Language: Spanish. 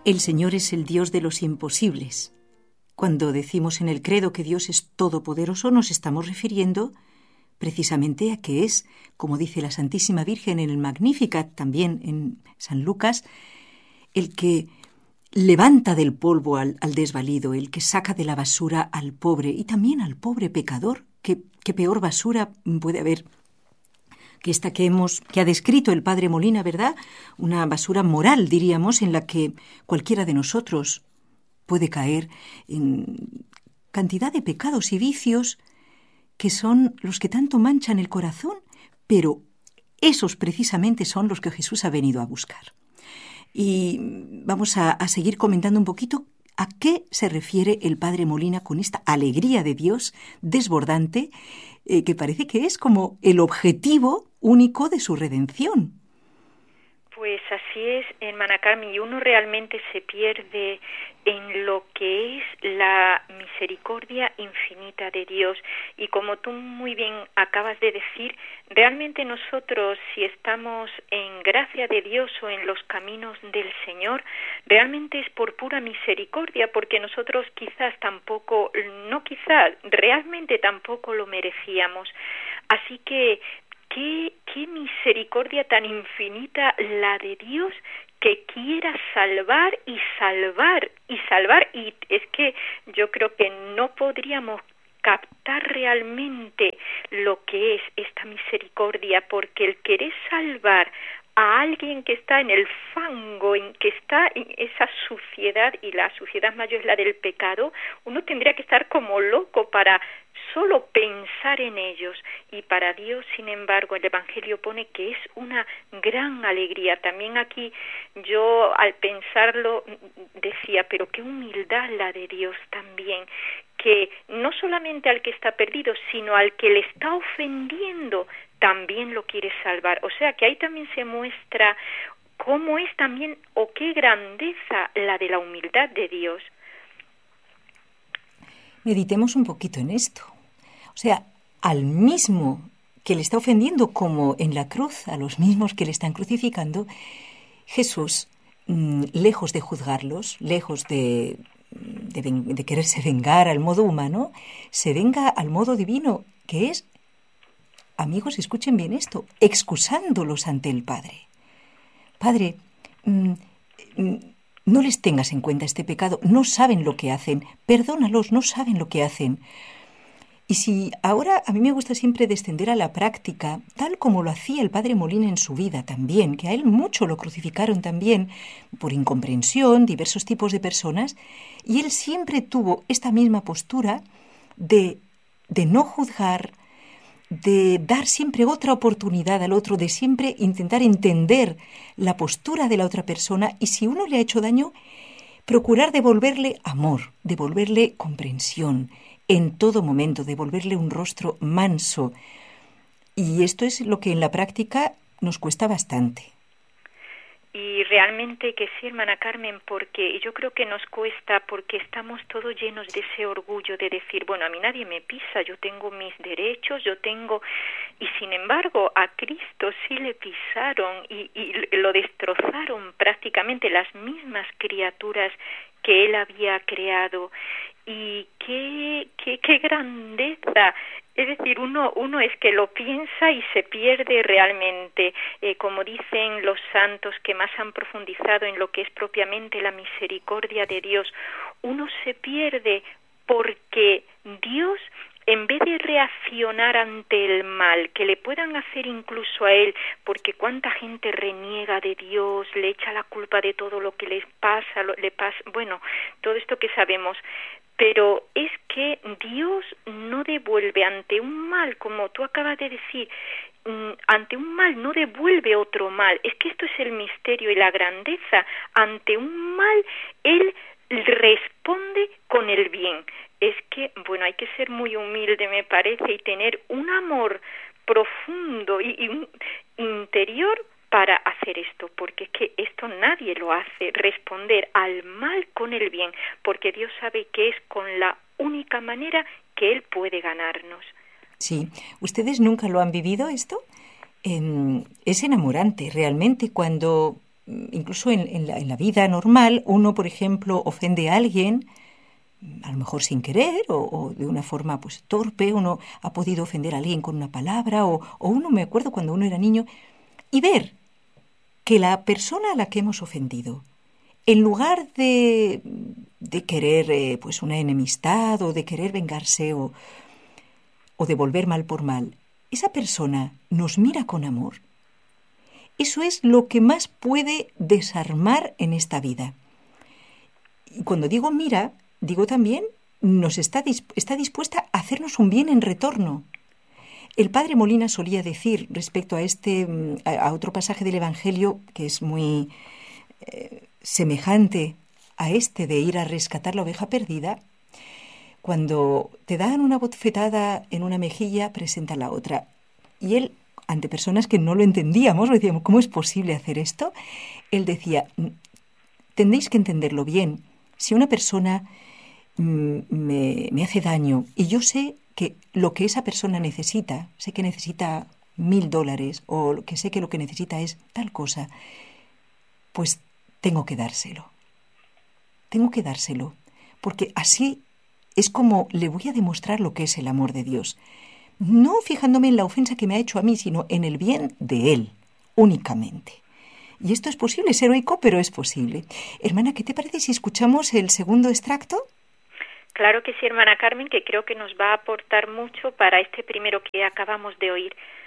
El Señor es el Dios de los imposibles. Cuando decimos en el credo que Dios es todopoderoso, nos estamos refiriendo precisamente a que es, como dice la Santísima Virgen en el Magnificat, también en San Lucas, el que levanta del polvo al desvalido, el que saca de la basura al pobre y también al pobre pecador. ¿Qué peor basura puede haber que esta que ha descrito el padre Molina, ¿verdad? Una basura moral, diríamos, en la que cualquiera de nosotros puede caer en cantidad de pecados y vicios que son los que tanto manchan el corazón, pero esos precisamente son los que Jesús ha venido a buscar. Y vamos a seguir comentando un poquito a qué se refiere el padre Molina con esta alegría de Dios desbordante, que parece que es como el objetivo único de su redención. Pues así es, hermana Carmen, y uno realmente se pierde en lo que es la misericordia infinita de Dios. Y como tú muy bien acabas de decir, realmente nosotros, si estamos en gracia de Dios o en los caminos del Señor, realmente es por pura misericordia, porque nosotros realmente tampoco lo merecíamos. Así que qué misericordia tan infinita la de Dios, que quiera salvar, y es que yo creo que no podríamos captar realmente lo que es esta misericordia, porque el querer salvar a alguien que está en el fango, que está en esa suciedad, y la suciedad mayor es la del pecado, uno tendría que estar como loco para solo pensar en ellos. Y para Dios, sin embargo, el Evangelio pone que es una gran alegría. También aquí yo, al pensarlo, decía, pero qué humildad la de Dios también, que no solamente al que está perdido, sino al que le está ofendiendo, también lo quiere salvar. O sea que ahí también se muestra cómo es también, o qué grandeza la de la humildad de Dios. Meditemos un poquito en esto. O sea, al mismo que le está ofendiendo, como en la cruz, a los mismos que le están crucificando, Jesús, lejos de juzgarlos, lejos de quererse vengar al modo humano, se venga al modo divino, que es, amigos, escuchen bien esto, excusándolos ante el Padre. Padre, no les tengas en cuenta este pecado, no saben lo que hacen, perdónalos, no saben lo que hacen. Y si ahora a mí me gusta siempre descender a la práctica, tal como lo hacía el padre Molina en su vida también, que a él mucho lo crucificaron también por incomprensión, diversos tipos de personas, y él siempre tuvo esta misma postura de no juzgar, de dar siempre otra oportunidad al otro, de siempre intentar entender la postura de la otra persona, y si uno le ha hecho daño, procurar devolverle amor, devolverle comprensión, en todo momento, devolverle un rostro manso. Y esto es lo que en la práctica nos cuesta bastante. Y realmente que sí, hermana Carmen, porque yo creo que nos cuesta, porque estamos todos llenos de ese orgullo de decir, bueno, a mí nadie me pisa, yo tengo mis derechos, y sin embargo a Cristo sí le pisaron y lo destrozaron prácticamente las mismas criaturas que él había creado. Y qué grandeza. Es decir, uno es que lo piensa y se pierde realmente, como dicen los santos que más han profundizado en lo que es propiamente la misericordia de Dios. Uno se pierde porque Dios, en vez de reaccionar ante el mal que le puedan hacer incluso a él, porque cuánta gente reniega de Dios, le echa la culpa de todo lo que le pasa, bueno, todo esto que sabemos. Pero es que Dios no devuelve ante un mal, como tú acabas de decir, ante un mal no devuelve otro mal. Es que esto es el misterio y la grandeza. Ante un mal, Él responde con el bien. Es que, bueno, hay que ser muy humilde, me parece, y tener un amor profundo y un interior para hacer esto, porque es que esto nadie lo hace, responder al mal con el bien, porque Dios sabe que es con la única manera que Él puede ganarnos. Sí, ¿ustedes nunca lo han vivido esto? Es enamorante realmente cuando incluso en la vida normal, uno, por ejemplo, ofende a alguien, a lo mejor sin querer o de una forma pues torpe, uno ha podido ofender a alguien con una palabra o uno, me acuerdo cuando uno era niño, y ver que la persona a la que hemos ofendido, en lugar de querer pues una enemistad o de querer vengarse o devolver mal por mal, esa persona nos mira con amor. Eso es lo que más puede desarmar en esta vida. Y cuando digo mira, digo también nos está dispuesta a hacernos un bien en retorno. El padre Molina solía decir respecto a otro pasaje del Evangelio que es muy semejante a este de ir a rescatar la oveja perdida. Cuando te dan una bofetada en una mejilla, presenta la otra. Y él, ante personas que no lo entendíamos, lo decíamos, ¿cómo es posible hacer esto? Él decía, tendréis que entenderlo bien. Si una persona me hace daño y yo sé que lo que esa persona necesita, sé que necesita $1,000 o que sé que lo que necesita es tal cosa, pues tengo que dárselo. Tengo que dárselo, porque así es como le voy a demostrar lo que es el amor de Dios. No fijándome en la ofensa que me ha hecho a mí, sino en el bien de Él, únicamente. Y esto es posible, es heroico, pero es posible. Hermana, ¿qué te parece si escuchamos el segundo extracto? Claro que sí, hermana Carmen, que creo que nos va a aportar mucho para este primero que acabamos de oír.